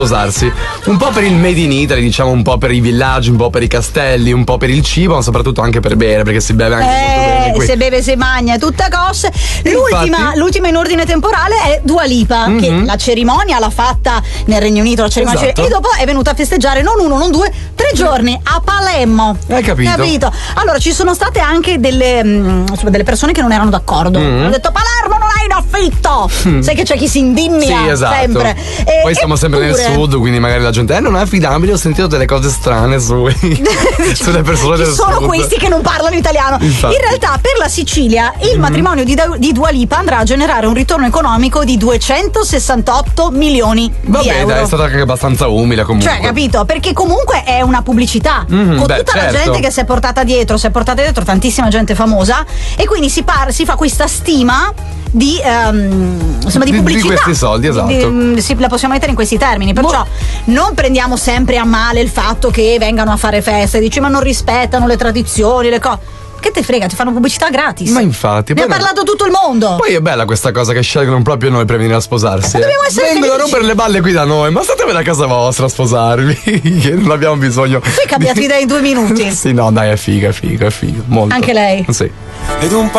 sposarsi, un po' per il made in Italy, diciamo, un po' per i villaggi, un po' per i castelli, un po' per il cibo, ma soprattutto anche per bere, perché si beve anche molto bene qui. Se beve, se magna, tutta cose. L'ultima in ordine temporale è Dua Lipa, che la cerimonia l'ha fatta nel Regno Unito, la cerimonia Esatto. e dopo è venuta a festeggiare non 1, non 2, 3 giorni a Palermo. Hai capito? Allora ci sono state anche delle persone che non erano d'accordo. Hanno detto: Palermo non è in affitto. Sai che c'è chi si indigna Sì, esatto. sempre. Poi siamo sempre nel sud, quindi magari la gente non è affidabile. Ho sentito delle cose strane sulle persone del Ci sud. sono questi che non parlano italiano. Infatti. In realtà per la Sicilia il matrimonio di Dua Lipa andrà a generare un ritorno economico di 268 milioni di euro. Dai, è stata anche abbastanza umile comunque. Cioè, capito? Perché comunque è una pubblicità con tutta la gente che si è portata dietro tantissima gente famosa, e quindi si fa questa stima di pubblicità. Di questi soldi, esatto. La possiamo mettere in questi termini, perciò non prendiamo sempre a male il fatto che vengano a fare feste, dici ma non rispettano le tradizioni, le cose. Che te frega, ti fanno pubblicità gratis. Ma infatti, ne ha parlato tutto il mondo. Poi è bella questa cosa che scelgono proprio noi per venire a sposarsi. Dobbiamo essere vengono felici. a rompere le balle qui da noi, ma statevene a casa vostra a sposarvi, che non abbiamo bisogno. Tu hai cambiato idea in 2 minuti. Sì, no, dai, è figa, molto. Anche lei. Sì. Ed un